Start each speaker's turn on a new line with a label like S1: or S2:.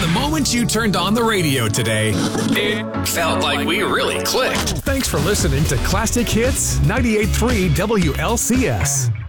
S1: the moment you turned on the radio today, it felt like we really clicked. Thanks for listening to Classic Hits 98.3 WLCS.